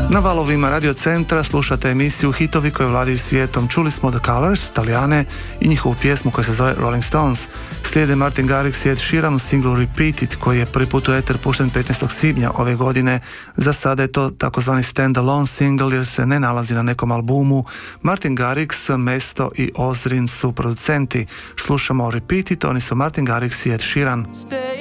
Na valovima Radio Centra slušate emisiju Hitovi koji vladaju svijetom. Čuli smo The Colors, Talijane i njihovu pjesmu koja se zove Rolling Stones. Slijede Martin Garrix i Ed Sheeran u singlu Repeat It koji je prvi put u eter pušten 15. svibnja ove godine. Za sada je to takozvani stand-alone single jer se ne nalazi na nekom albumu. Martin Garrix, Mesto i Ozrin su producenti. Slušamo Repeat It, oni su Martin Garrix i Ed Sheeran.